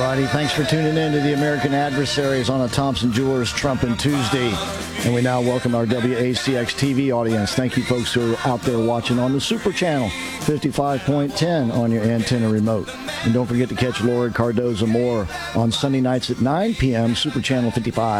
righty. Thanks for tuning in to the American Adversaries on a Thompson Jewelers Trumpin' Tuesday. And we now welcome our WACX TV audience. Thank you folks who are out there watching on the Super Channel 55.10 on your antenna remote. And don't forget to catch Lori Cardoza Moore on Sunday nights at 9 p.m. Super Channel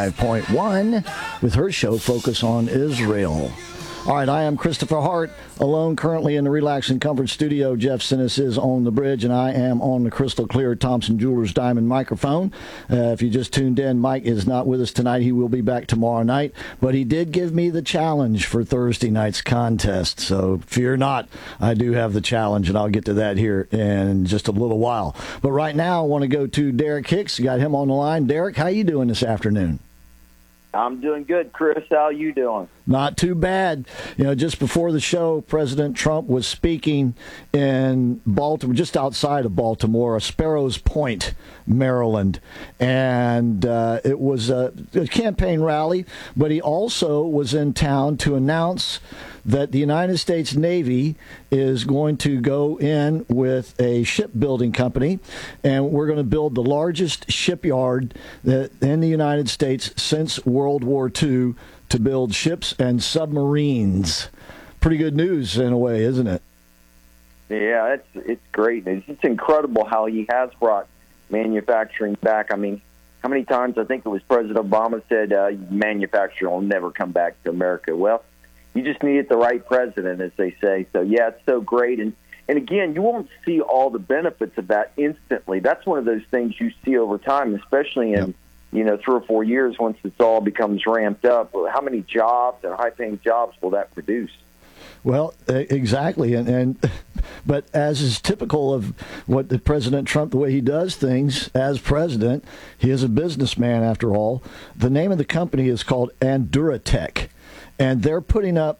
55.1 with her show Focus on Israel. All right, I am Christopher Hart, alone currently in the Relax and Comfort studio. Jeff Sinnis is on the bridge, and I am on the crystal clear Thompson Jewelers Diamond microphone. If you just tuned in, Mike is not with us tonight. He will be back tomorrow night, but he did give me the challenge for Thursday night's contest. So fear not, I do have the challenge, and I'll get to that here in just a little while. But right now, I want to go to Derek Hicks. Got him on the line. Derek, how you doing this afternoon? I'm doing good, Chris. How you doing? Not too bad. You know, just before the show, President Trump was speaking in Baltimore, just outside of Baltimore, Sparrows Point, Maryland. And it was a campaign rally, but he also was in town to announce that the United States Navy is going to go in with a shipbuilding company, and we're going to build the largest shipyard in the United States since World War II to build ships and submarines. Pretty good news in a way, isn't it? Yeah, it's great. It's incredible how he has brought manufacturing back. I mean, how many times I think it was President Obama said manufacturing will never come back to America. Well, you just needed the right president, as they say. So, yeah, it's so great. And again, you won't see all the benefits of that instantly. That's one of those things you see over time, especially in, 3 or 4 years once it all becomes ramped up. How many jobs and high-paying jobs will that produce? Well, exactly. But as is typical of what the President Trump, the way he does things as president, he is a businessman after all. The name of the company is called Enduratech. And they're ponying up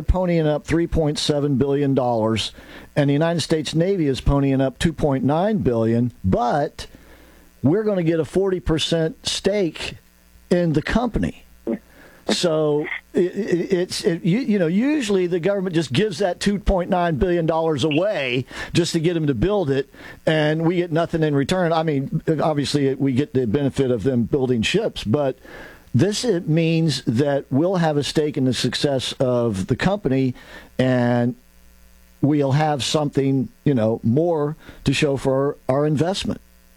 $3.7 billion, and the United States Navy is ponying up $2.9 billion, but we're going to get a 40% stake in the company. So usually the government just gives that $2.9 billion away just to get them to build it, and we get nothing in return. I mean, obviously we get the benefit of them building ships, but this it means that we'll have a stake in the success of the company, and we'll have something, more to show for our investment.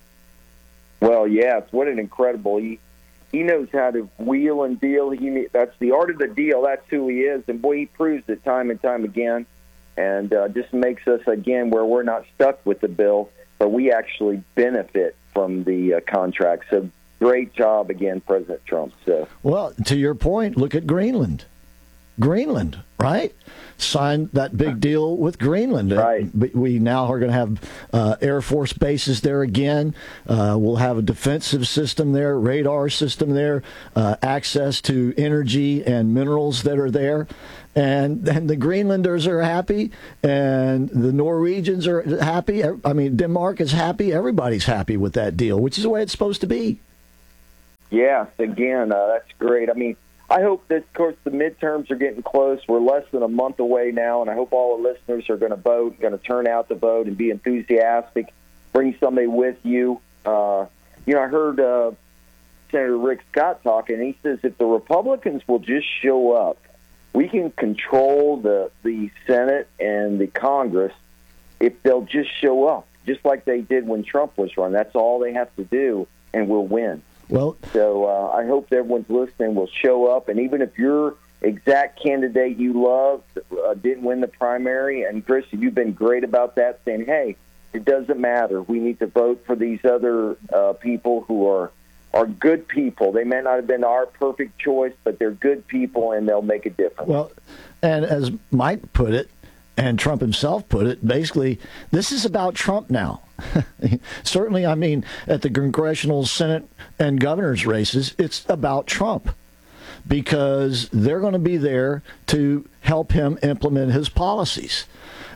Well, yes, what an incredible. He knows how to wheel and deal. That's the art of the deal. That's who he is, and boy, he proves it time and time again, and just makes us again where we're not stuck with the bill, but we actually benefit from the contract. So. Great job again, President Trump. So, well, to your point, look at Greenland. Greenland, right? Signed that big deal with Greenland. Right. We now are going to have Air Force bases there again. We'll have a defensive system there, radar system there, access to energy and minerals that are there. And the Greenlanders are happy, and the Norwegians are happy. I mean, Denmark is happy. Everybody's happy with that deal, which is the way it's supposed to be. Yes, again, that's great. I mean, I hope that, of course, the midterms are getting close. We're less than a month away now, and I hope all the listeners are going to vote, going to turn out to vote and be enthusiastic. Bring somebody with you. I heard Senator Rick Scott talking, and he says if the Republicans will just show up, we can control the Senate and the Congress if they'll just show up, just like they did when Trump was running. That's all they have to do, and we'll win. Well, so I hope everyone's listening will show up, and even if your exact candidate you love didn't win the primary, and Chris, you've been great about that, saying, hey, it doesn't matter. We need to vote for these other people who are good people. They may not have been our perfect choice, but they're good people, and they'll make a difference. Well, and as Mike put it, and Trump himself put it, basically, this is about Trump now. Certainly, I mean, at the congressional, Senate, and governor's races, it's about Trump because they're going to be there to help him implement his policies.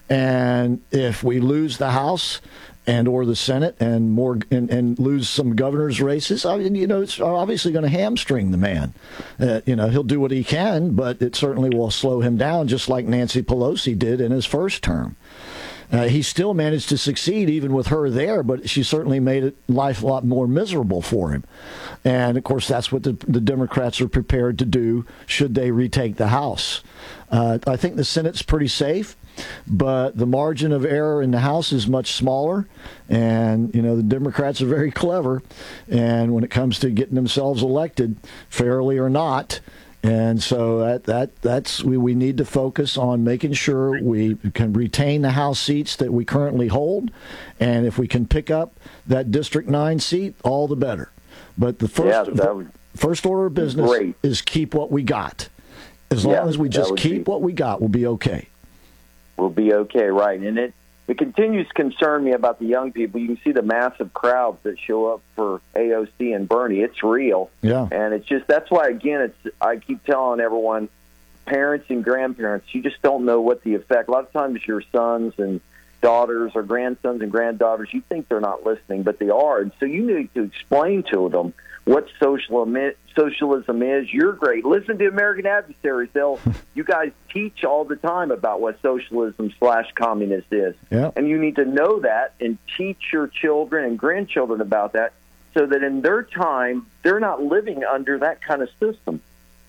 And if we lose the House and or the Senate and more and lose some governor's races, I mean, it's obviously going to hamstring the man. He'll do what he can, but it certainly will slow him down, just like Nancy Pelosi did in his first term. He still managed to succeed even with her there, but she certainly made life a lot more miserable for him. And, of course, that's what the Democrats are prepared to do should they retake the House. I think the Senate's pretty safe, but the margin of error in the House is much smaller. And, the Democrats are very clever. And when it comes to getting themselves elected, fairly or not, and so we need to focus on making sure we can retain the House seats that we currently hold, and if we can pick up that District 9 seat, all the better. But the first order of business is keep what we got. As long as we just keep what we got, we'll be okay. We'll be okay, right? And it continues to concern me about the young people. You can see the massive crowds that show up for AOC and Bernie. It's real. Yeah. And it's just, that's why, again, I keep telling everyone, parents and grandparents, you just don't know what the effect. A lot of times your sons and daughters or grandsons and granddaughters, you think they're not listening, but they are. And so you need to explain to them what socialism is. You're great. Listen to American Adversaries. You guys teach all the time about what socialism/communist is. Yeah. And you need to know that and teach your children and grandchildren about that so that in their time, they're not living under that kind of system.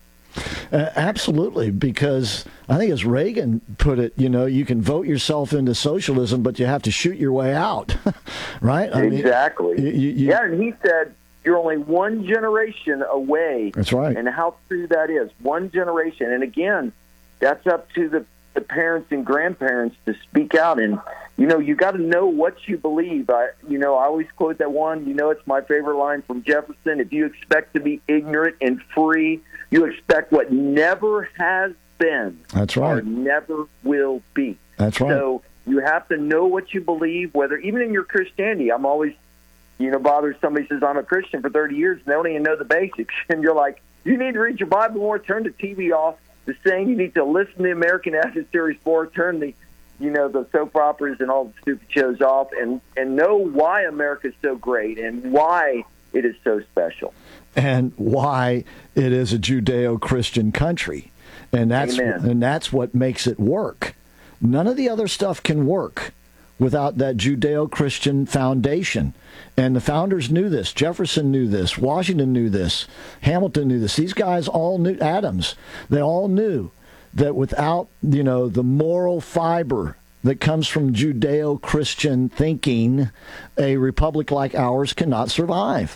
Absolutely, because I think as Reagan put it, you can vote yourself into socialism, but you have to shoot your way out, right? Exactly. And he said, you're only one generation away. That's right. And how true that is. One generation. And again, that's up to the parents and grandparents to speak out. And, you got to know what you believe. I always quote that one, it's my favorite line from Jefferson. If you expect to be ignorant and free, you expect what never has been. That's right. Or never will be. That's right. So you have to know what you believe, whether even in your Christianity. I'm always bothered somebody says, I'm a Christian for 30 years, and they don't even know the basics. And you're like, you need to read your Bible more, turn the TV off. The saying you need to listen to the American Adversaries more, turn the soap operas and all the stupid shows off, and know why America's so great and why it is so special. And why it is a Judeo-Christian country. And that's what makes it work. None of the other stuff can work without that Judeo-Christian foundation. And the founders knew this. Jefferson knew this. Washington knew this. Hamilton knew this. These guys all knew, Adams, they all knew that without, the moral fiber that comes from Judeo-Christian thinking, a republic like ours cannot survive.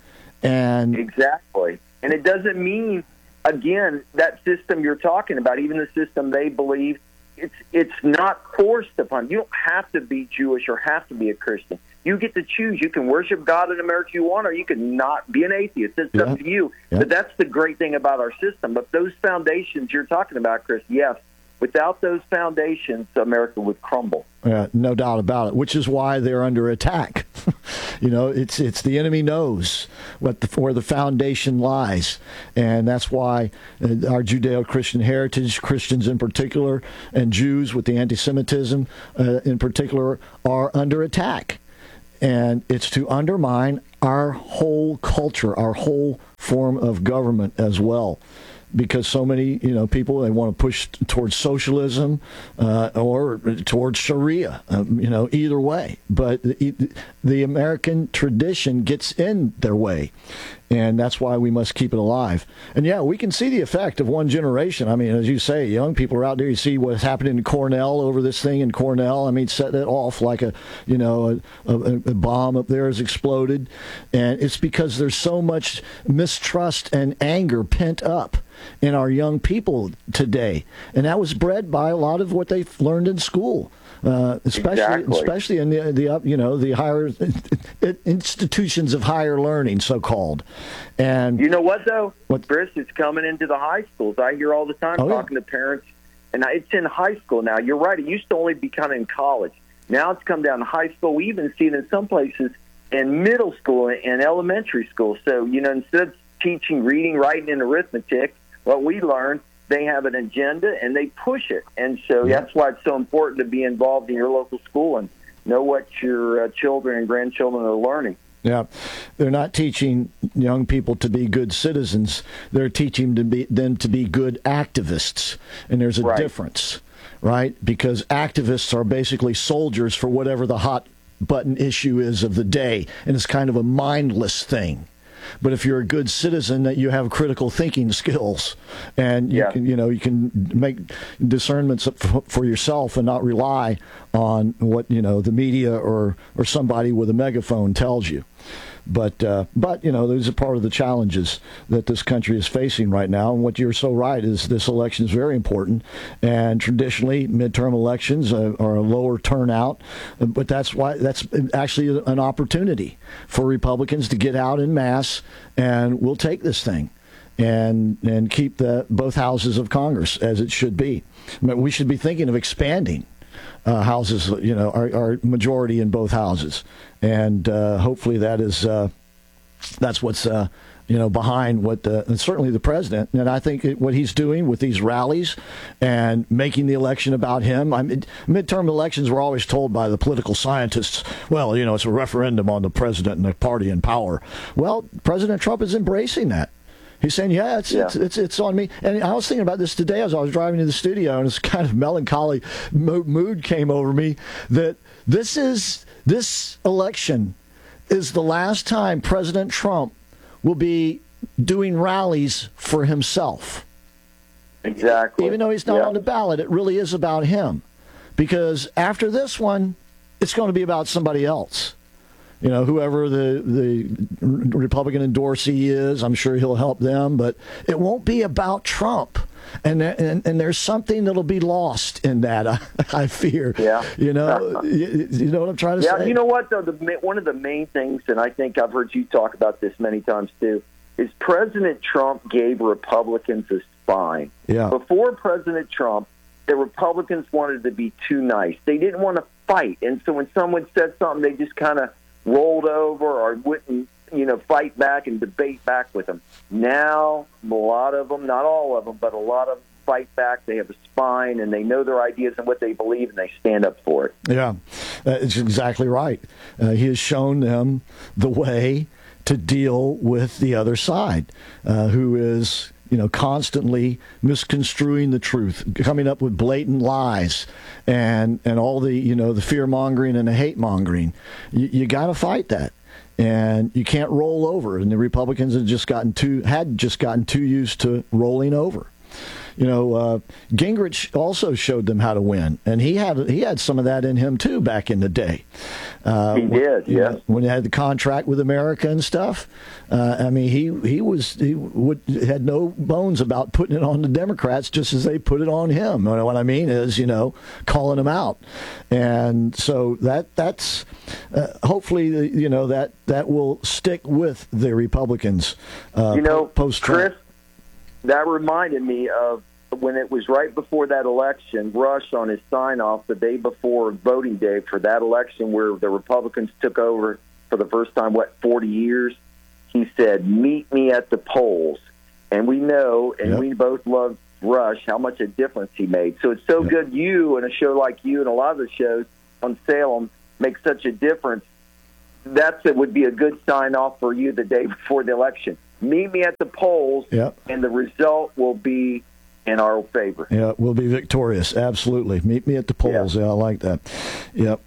And exactly. And it doesn't mean, again, that system you're talking about, even the system they believe, it's not forced upon you. You don't have to be Jewish or have to be a Christian. You get to choose. You can worship God in America if you want, or you can not be an atheist. It's up to you. Yeah. But that's the great thing about our system. But those foundations you're talking about, Chris, yes, without those foundations, America would crumble. No doubt about it, which is why they're under attack. It's the enemy knows where the foundation lies, and that's why our Judeo-Christian heritage, Christians in particular, and Jews with the anti-Semitism in particular, are under attack. And it's to undermine our whole culture, our whole form of government as well. Because so many, people, they want to push towards socialism or towards Sharia, either way. But the American tradition gets in their way, and that's why we must keep it alive. And, we can see the effect of one generation. I mean, as you say, young people are out there. You see what's happening in Cornell over this thing in Cornell. I mean, setting it off like a bomb up there has exploded. And it's because there's so much mistrust and anger pent up in our young people today, and that was bred by a lot of what they've learned in school, especially in the higher institutions of higher learning, so-called. And you know what though, Chris, it's coming into the high schools. I hear all the time talking to parents, and it's in high school now. You're right; it used to only be kind of in college. Now it's come down to high school. We even see it in some places in middle school and elementary school. So instead of teaching reading, writing, and arithmetic, what we learn, they have an agenda and they push it. And so that's why it's so important to be involved in your local school and know what your children and grandchildren are learning. Yeah, they're not teaching young people to be good citizens. They're teaching them to be good activists. And there's a difference, right? Because activists are basically soldiers for whatever the hot button issue is of the day, and it's kind of a mindless thing. But if you're a good citizen, that you have critical thinking skills, and you can make discernments for yourself and not rely on what the media or somebody with a megaphone tells you. But those are part of the challenges that this country is facing right now. And what you're so right is this election is very important. And traditionally, midterm elections are a lower turnout. But that's actually an opportunity for Republicans to get out in mass, and we'll take this thing and keep both houses of Congress as it should be. I mean, we should be thinking of expanding houses, our majority in both houses, and hopefully that's what's behind what and certainly the president. And I think what he's doing with these rallies and making the election about him. Midterm elections were always told by the political scientists, well, it's a referendum on the president and the party in power. Well, President Trump is embracing that. He's saying, it's on me. And I was thinking about this today as I was driving to the studio, and this kind of melancholy mood came over me that this election is the last time President Trump will be doing rallies for himself. Exactly. Even though he's not on the ballot, it really is about him. Because after this one, it's going to be about somebody else. Whoever the Republican endorsee is, I'm sure he'll help them, but it won't be about Trump. And there's something that'll be lost in that, I fear. Yeah. You know what I'm trying to say? Yeah, you know what, though? One of the main things, and I think I've heard you talk about this many times, too, is President Trump gave Republicans a spine. Yeah. Before President Trump, the Republicans wanted to be too nice. They didn't want to fight. And so when someone said something, they just kind of rolled over or wouldn't, fight back and debate back with them. Now, a lot of them, not all of them, but a lot of them fight back. They have a spine, and they know their ideas and what they believe, and they stand up for it. Yeah, it's exactly right. He has shown them the way to deal with the other side, who is constantly misconstruing the truth, coming up with blatant lies, and all the the fear mongering and the hate mongering. You got to fight that, and you can't roll over. And the Republicans had just gotten too used to rolling over. Gingrich also showed them how to win, and he had some of that in him too back in the day. He did, yes. When he had the contract with America and stuff, he had no bones about putting it on the Democrats, just as they put it on him. What I mean is, calling them out, and so that's hopefully that will stick with the Republicans. Post-Trump. Chris, that reminded me of when it was right before that election, Rush on his sign-off the day before voting day for that election where the Republicans took over for the first time, 40 years? He said, "Meet me at the polls." And we know, and we both love Rush, how much a difference he made. So it's so good you and a show like you and a lot of the shows on Salem make such a difference. It would be a good sign-off for you the day before the election. Meet me at the polls, and the result will be in our favor. Yeah, we'll be victorious. Absolutely. Meet me at the polls. Yeah, I like that. Yep.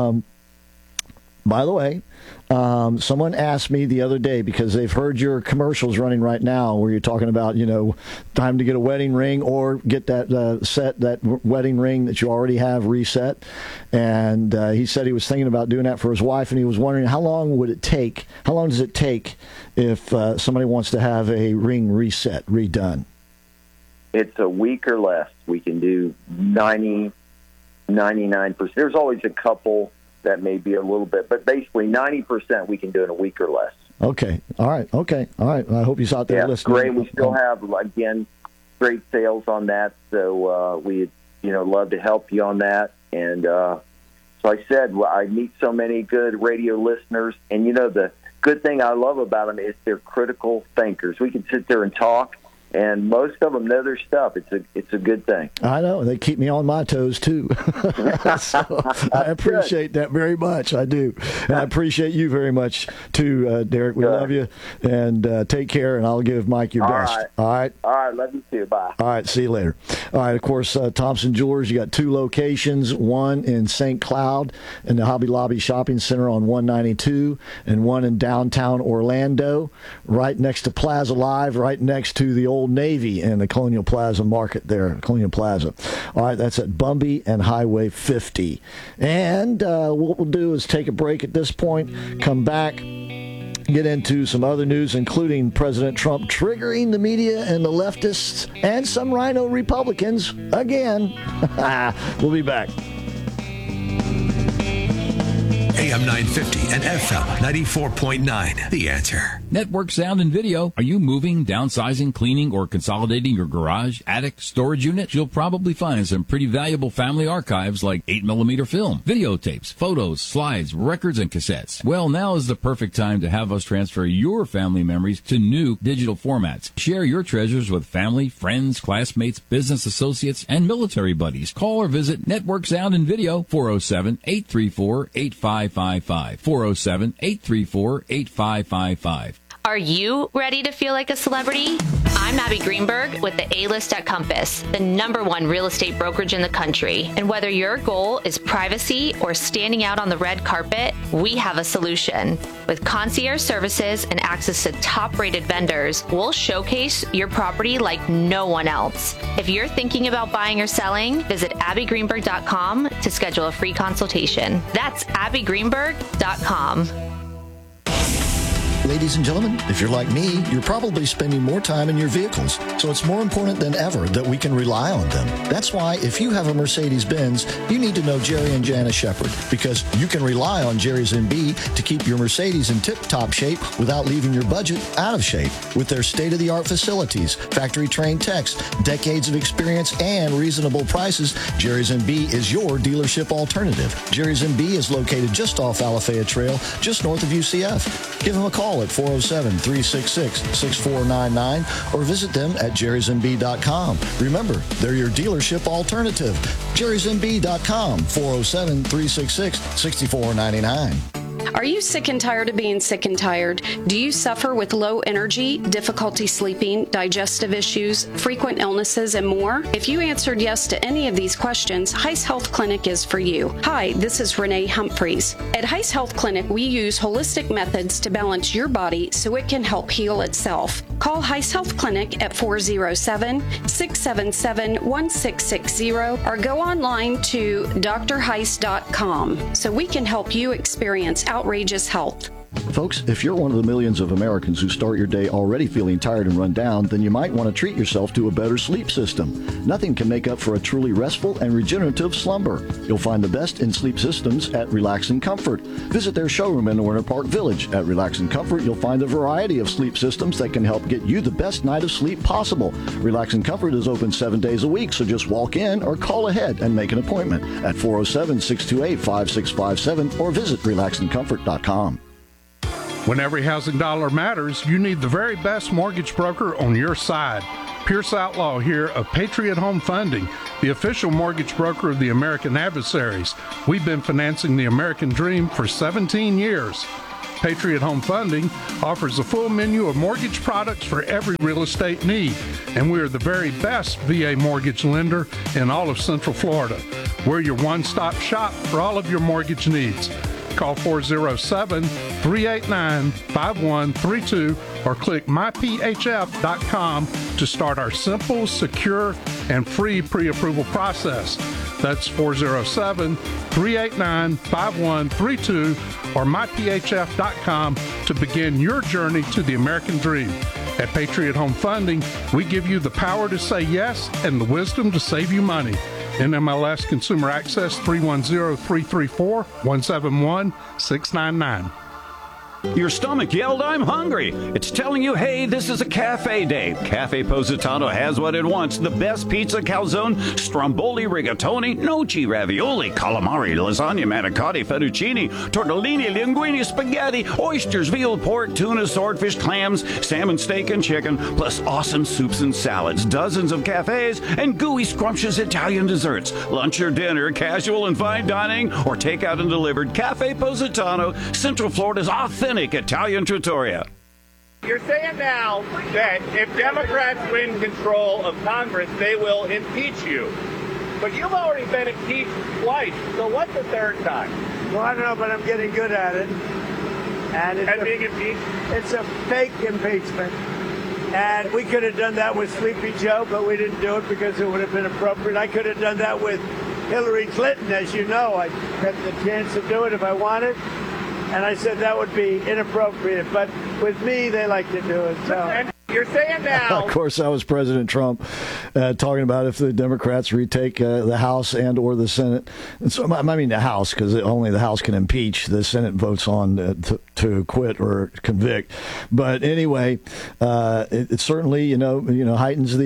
By the way, someone asked me the other day, because they've heard your commercials running right now where you're talking about, time to get a wedding ring or get that wedding ring that you already have reset. And he said he was thinking about doing that for his wife, and he was wondering how long does it take if somebody wants to have a ring redone? It's a week or less. We can do 99%. There's always a couple that may be a little bit, but basically 90% we can do in a week or less. Okay. All right. I hope he's out there listening. Great. We still have, again, great sales on that, so we'd love to help you on that. And so I said, I meet so many good radio listeners, and the good thing I love about them is they're critical thinkers. We can sit there and talk, and most of them know their stuff. It's a good thing. I know. They keep me on my toes, too. So I appreciate that very much. I do. And I appreciate you very much, too, Derek. We love you. And take care, and I'll give Mike your best. Right. All right? All right. Love you, too. Bye. All right. See you later. All right. Of course, Thompson Jewelers, you got 2 locations, one in St. Cloud in the Hobby Lobby Shopping Center on 192, and one in downtown Orlando, right next to Plaza Live, right next to the Old Navy in the Colonial Plaza Market there, Colonial Plaza. All right, that's at Bumby and Highway 50. And what we'll do is take a break at this point, come back, get into some other news, including President Trump triggering the media and the leftists and some rhino Republicans again. We'll be back. AM 950 and FM 94.9. The Answer. Network Sound and Video. Are you moving, downsizing, cleaning, or consolidating your garage, attic, storage unit? You'll probably find some pretty valuable family archives like 8mm film, videotapes, photos, slides, records, and cassettes. Well, now is the perfect time to have us transfer your family memories to new digital formats. Share your treasures with family, friends, classmates, business associates, and military buddies. Call or visit Network Sound and Video, 407-834-8555. 407-834-8555. Are you ready to feel like a celebrity? I'm Abby Greenberg with the A-List at Compass, the #1 real estate brokerage in the country. And whether your goal is privacy or standing out on the red carpet, we have a solution. With concierge services and access to top-rated vendors, we'll showcase your property like no one else. If you're thinking about buying or selling, visit abbygreenberg.com to schedule a free consultation. That's abbygreenberg.com. Ladies and gentlemen, if you're like me, you're probably spending more time in your vehicles, so it's more important than ever that we can rely on them. That's why if you have a Mercedes-Benz, you need to know Jerry and Jana Shepard, because you can rely on Jerry's MB to keep your Mercedes in tip-top shape without leaving your budget out of shape. With their state-of-the-art facilities, factory-trained techs, decades of experience, and reasonable prices, Jerry's MB is your dealership alternative. Jerry's MB is located just off Alafaya Trail, just north of UCF. Give them a call at 407-366-6499 or visit them at jerrysmb.com. Remember, they're your dealership alternative. jerrysmb.com, 407-366-6499. Are you sick and tired of being sick and tired? Do you suffer with low energy, difficulty sleeping, digestive issues, frequent illnesses, and more? If you answered yes to any of these questions, Heiss Health Clinic is for you. Hi, this is Renee Humphreys. At Heiss Health Clinic, we use holistic methods to balance your body so it can help heal itself. Call Heiss Health Clinic at 407-677-1660 or go online to drheiss.com so we can help you experience outrageous health. Folks, if you're one of the millions of Americans who start your day already feeling tired and run down, then you might want to treat yourself to a better sleep system. Nothing can make up for a truly restful and regenerative slumber. You'll find the best in sleep systems at Relax and Comfort. Visit their showroom in Winter Park Village. At Relax and Comfort, you'll find a variety of sleep systems that can help get you the best night of sleep possible. Relax and Comfort is open 7 days a week, so just walk in or call ahead and make an appointment at 407-628-5657 or visit relaxandcomfort.com. When every housing dollar matters, you need the very best mortgage broker on your side. Pierce Outlaw here of Patriot Home Funding, the official mortgage broker of the American Adversaries. We've been financing the American dream for 17 years. Patriot Home Funding offers a full menu of mortgage products for every real estate need, and we are the very best VA mortgage lender in all of Central Florida. We're your one-stop shop for all of your mortgage needs. Call 407-389-5132 or click myphf.com to start our simple, secure, and free pre-approval process. That's 407-389-5132 or myphf.com to begin your journey to the American dream. At Patriot Home Funding, we give you the power to say yes and the wisdom to save you money. NMLS Consumer Access 310-334-171-699. Your stomach yelled, "I'm hungry." It's telling you, hey, this is a cafe day. Cafe Positano has what it wants. The best pizza, calzone, stromboli, rigatoni, noci, ravioli, calamari, lasagna, manicotti, fettuccine, tortellini, linguine, spaghetti, oysters, veal, pork, tuna, swordfish, clams, salmon, steak, and chicken, plus awesome soups and salads, dozens of cafes, and gooey, scrumptious Italian desserts. Lunch or dinner, casual and fine dining, or takeout and delivered. Cafe Positano, Central Florida's authentic Italian trattoria. You're saying now that if Democrats win control of Congress, they will impeach you. But you've already been impeached twice, so what's the third time? Well, I don't know, but I'm getting good at it. And being impeached? It's a fake impeachment. And we could have done that with Sleepy Joe, but we didn't do it because it would have been appropriate. I could have done that with Hillary Clinton, as you know. I had the chance to do it if I wanted. And I said that would be inappropriate. But with me, they like to do it. So. And you're saying now. Of course, that was President Trump talking about if the Democrats retake the House and or the Senate. And so, I mean the House, because only the House can impeach. The Senate votes on to quit or convict. But anyway, it certainly heightens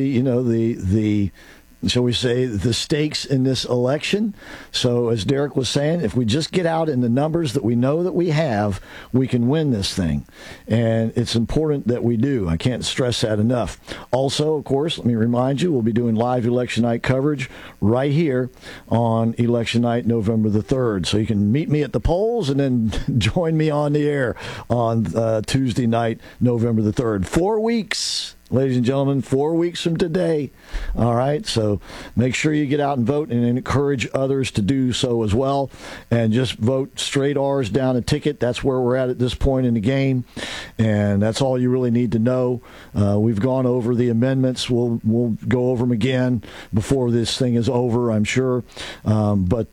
the shall we say, the stakes in this election. So as Derek was saying, if we just get out in the numbers that we know that we have, we can win this thing. And it's important that we do. I can't stress that enough. Also, of course, let me remind you, we'll be doing live election night coverage right here on election night, November the 3rd. So you can meet me at the polls and then join me on the air on Tuesday night, November the 3rd. 4 weeks. Ladies and gentlemen, 4 weeks from today. All right, so make sure you get out and vote and encourage others to do so as well. And just vote straight R's down a ticket. That's where we're at this point in the game. And that's all you really need to know. We've gone over the amendments. We'll go over them again before this thing is over, I'm sure. But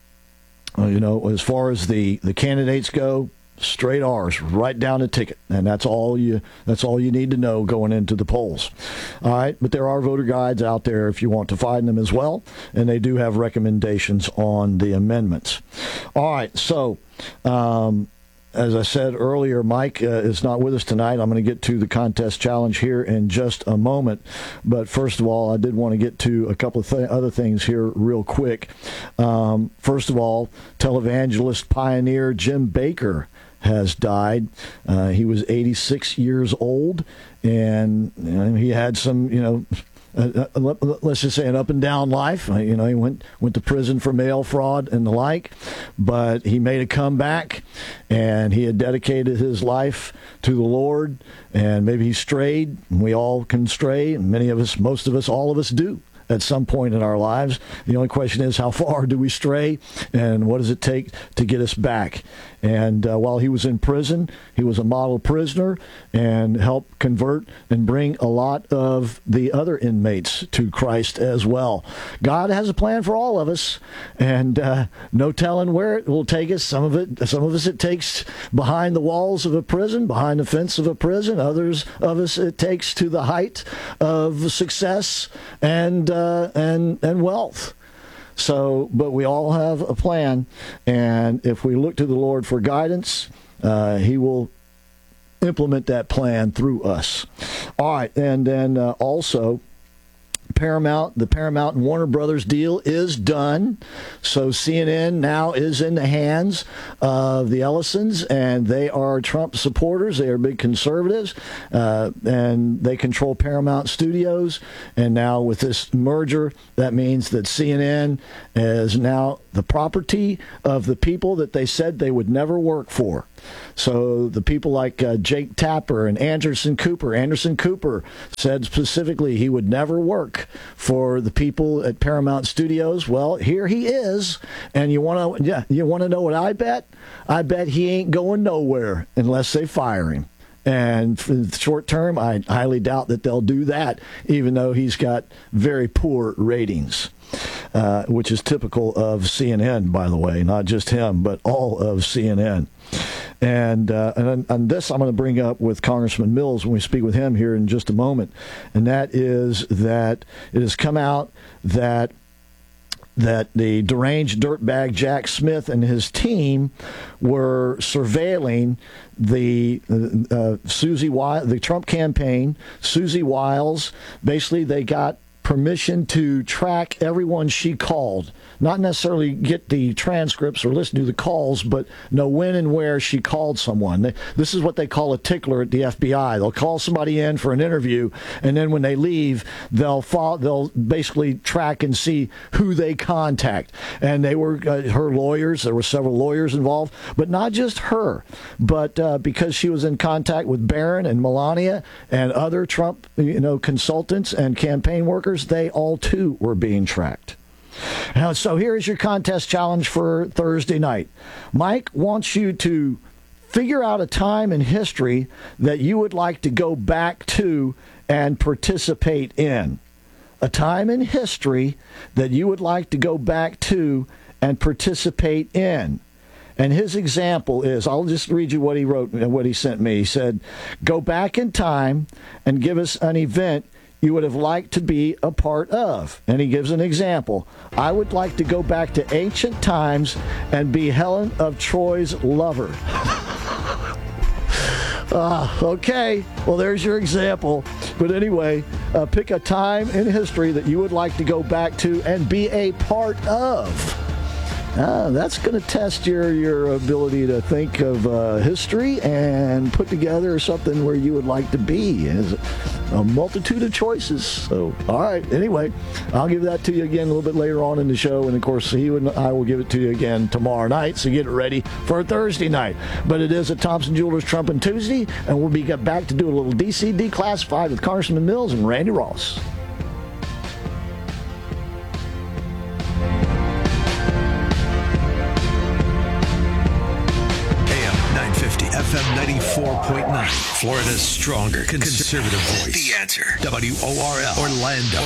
as far as the candidates go, straight R's, right down a ticket, and that's all you need to know going into the polls. All right, but there are voter guides out there if you want to find them as well, and they do have recommendations on the amendments. All right, so as I said earlier, Mike is not with us tonight. I'm going to get to the contest challenge here in just a moment. But first of all, I did want to get to a couple of other things here real quick. First of all, televangelist pioneer Jim Bakker has died. He was 86 years old, and he had some, let's just say an up and down life. He went to prison for mail fraud and the like, but he made a comeback, and he had dedicated his life to the Lord. And maybe he strayed. We all can stray, and many of us, most of us, all of us do at some point in our lives. The only question is, how far do we stray, and what does it take to get us back? And while he was in prison, he was a model prisoner and helped convert and bring a lot of the other inmates to Christ as well. God has a plan for all of us, and no telling where it will take us. Some of us it takes behind the walls of a prison, behind the fence of a prison. Others of us it takes to the height of success and wealth. So, but we all have a plan, and if we look to the Lord for guidance, He will implement that plan through us. All right, and then also, the Paramount and Warner Brothers deal is done. So CNN now is in the hands of the Ellisons, and they are Trump supporters. They are big conservatives, and they control Paramount Studios. And now with this merger, that means that CNN is now the property of the people that they said they would never work for. So the people like Jake Tapper and Anderson Cooper said specifically he would never work for the people at Paramount Studios. Well, here he is, and you want to know what I bet? I bet he ain't going nowhere unless they fire him. And for the short term, I highly doubt that they'll do that, even though he's got very poor ratings, which is typical of CNN, by the way, not just him, but all of CNN. And this I'm going to bring up with Congressman Mills when we speak with him here in just a moment. And that is that it has come out that that the deranged dirtbag Jack Smith and his team were surveilling the the Trump campaign, Susie Wiles. Basically, they got permission to track everyone she called. Not necessarily get the transcripts or listen to the calls, but know when and where she called someone. This is what they call a tickler at the FBI. They'll call somebody in for an interview, and then when they leave, they'll basically track and see who they contact. And they were her lawyers. There were several lawyers involved, but not just her, but because she was in contact with Barron and Melania and other Trump, consultants and campaign workers, they all too were being tracked. Now, so here is your contest challenge for Thursday night. Mike wants you to figure out a time in history that you would like to go back to and participate in. A time in history that you would like to go back to and participate in. And his example is, I'll just read you what he wrote, what he sent me. He said, go back in time and give us an event you would have liked to be a part of. And he gives an example. I would like to go back to ancient times and be Helen of Troy's lover. Okay, well, there's your example. But anyway, pick a time in history that you would like to go back to and be a part of. That's going to test your ability to think of history and put together something where you would like to be. There's a multitude of choices. So, all right. Anyway, I'll give that to you again a little bit later on in the show. And, of course, I will give it to you again tomorrow night. So get it ready for Thursday night. But it is a Thompson Jewelers Trumpin' Tuesday. And we'll be back to do a little DC Declassified with Congressman Mills and Randy Ross. FM 94.9, Florida's stronger conservative voice. The Answer. WORL. Orlando.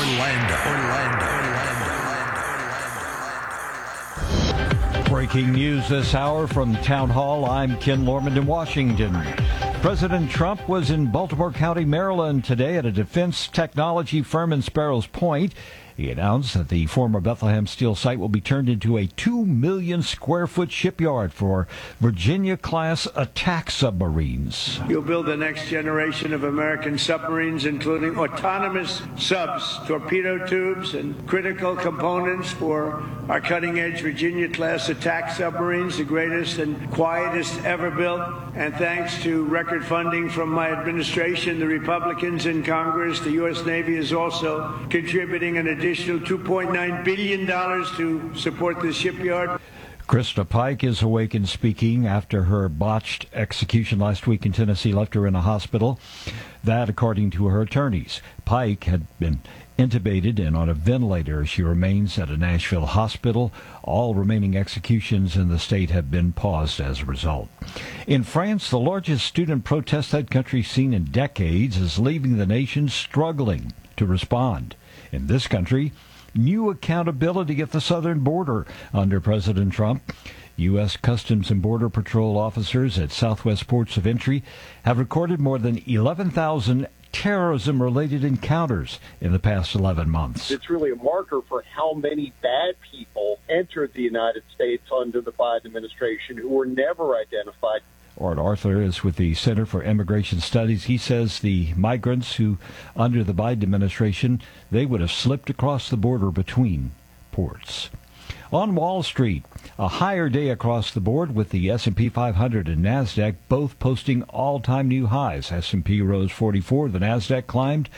Breaking news this hour from Town Hall. I'm Ken Lorman in Washington. President Trump was in Baltimore County, Maryland today at a defense technology firm in Sparrows Point. He announced that the former Bethlehem Steel site will be turned into a 2 million square foot shipyard for Virginia-class attack submarines. You'll build the next generation of American submarines, including autonomous subs, torpedo tubes, and critical components for our cutting-edge Virginia-class attack submarines, the greatest and quietest ever built. And thanks to record funding from my administration, the Republicans in Congress, the U.S. Navy is also contributing an additional $2.9 billion to support this shipyard. Krista Pike is awake and speaking after her botched execution last week in Tennessee left her in a hospital. That, according to her attorneys. Pike had been intubated and on a ventilator. She remains at a Nashville hospital. All remaining executions in the state have been paused as a result. In France, the largest student protest that country seen in decades is leaving the nation struggling to respond. In this country, new accountability at the southern border under President Trump. U.S. Customs and Border Patrol officers at southwest ports of entry have recorded more than 11,000 terrorism-related encounters in the past 11 months. It's really a marker for how many bad people entered the United States under the Biden administration who were never identified. Art Arthur is with the Center for Immigration Studies. He says the migrants who, under the Biden administration, they would have slipped across the border between ports. On Wall Street, a higher day across the board with the S&P 500 and NASDAQ both posting all-time new highs. S&P rose 44, the NASDAQ climbed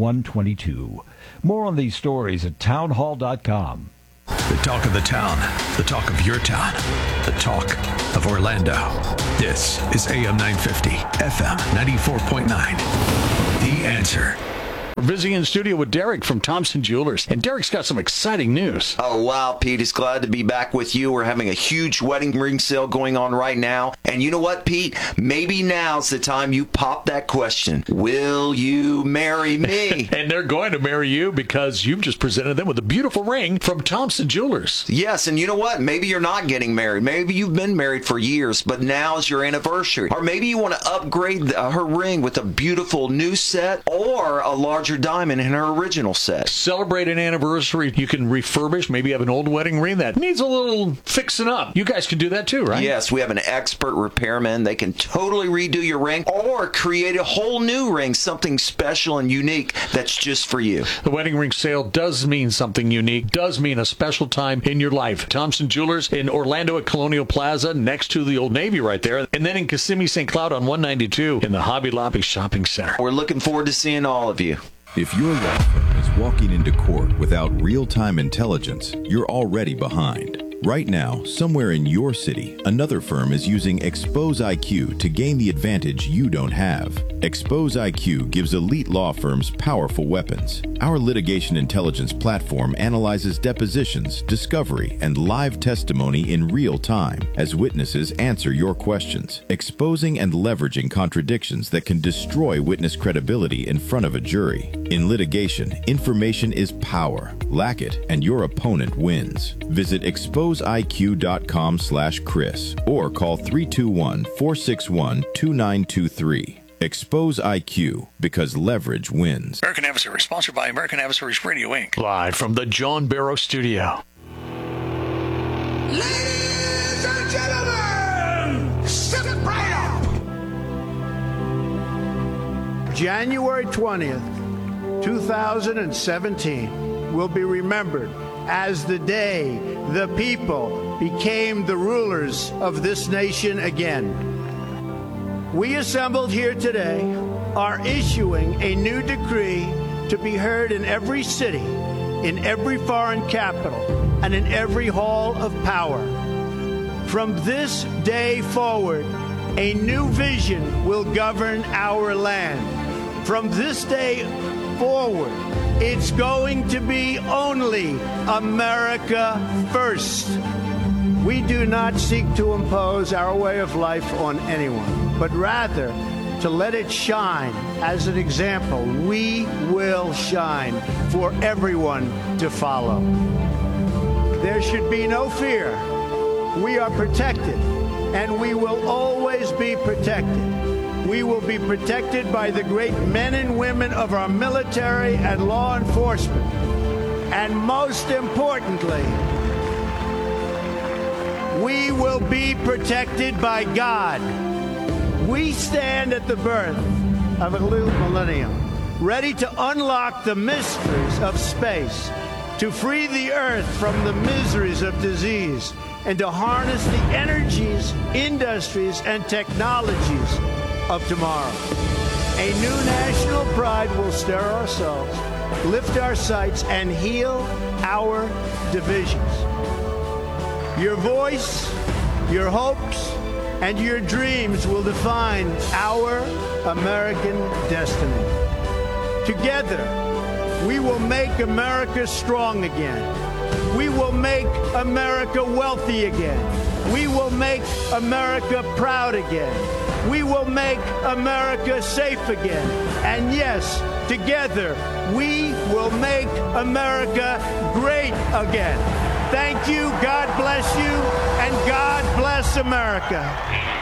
122. More on these stories at townhall.com. The talk of the town, the talk of your town, the talk of Orlando. This is AM 950, FM 94.9. The Answer. We're visiting in the studio with Derek from Thompson Jewelers, and Derek's got some exciting news. Oh, wow, Pete. It's glad to be back with you. We're having a huge wedding ring sale going on right now. And you know what, Pete? Maybe now's the time you pop that question. Will you marry me? And they're going to marry you because you've just presented them with a beautiful ring from Thompson Jewelers. Yes, and you know what? Maybe you're not getting married. Maybe you've been married for years, but now's your anniversary. Or maybe you want to upgrade her ring with a beautiful new set or a large larger diamond in her original set. Celebrate an anniversary. You can refurbish. Maybe you have an old wedding ring that needs a little fixing up. You guys can do that too, right? Yes, we have an expert repairman. They can totally redo your ring or create a whole new ring, something special and unique that's just for you. The wedding ring sale does mean something unique, does mean a special time in your life. Thompson Jewelers in Orlando at Colonial Plaza, next to the Old Navy right there, and then in Kissimmee, St. Cloud on 192 in the Hobby Lobby Shopping Center. We're looking forward to seeing all of you. If your law firm is walking into court without real-time intelligence, you're already behind. Right now, somewhere in your city, another firm is using Expose IQ to gain the advantage you don't have. Expose IQ gives elite law firms powerful weapons. Our litigation intelligence platform analyzes depositions, discovery, and live testimony in real time as witnesses answer your questions, exposing and leveraging contradictions that can destroy witness credibility in front of a jury. In litigation, information is power. Lack it, and your opponent wins. Visit exposeiq.com/Chris or call 321-461-2923. Expose IQ, because leverage wins. American Adversary, sponsored by American Adversaries Radio, Inc. Live from the John Barrow Studio. Ladies and gentlemen, step right up. January 20th, 2017 will be remembered as the day the people became the rulers of this nation again. We assembled here today are issuing a new decree to be heard in every city, in every foreign capital, and in every hall of power. From this day forward, a new vision will govern our land. From this day forward, it's going to be only America first. We do not seek to impose our way of life on anyone, but rather to let it shine as an example. We will shine for everyone to follow. There should be no fear. We are protected, and we will always be protected. We will be protected by the great men and women of our military and law enforcement. And most importantly, we will be protected by God. We stand at the birth of a new millennium, ready to unlock the mysteries of space, to free the earth from the miseries of disease, and to harness the energies, industries, and technologies of tomorrow. A new national pride will stir our souls, lift our sights, and heal our divisions. Your voice, your hopes, and your dreams will define our American destiny. Together, we will make America strong again. We will make America wealthy again. We will make America proud again. We will make America safe again. And yes, together, we will make America great again. Thank you, God bless you, and God bless America.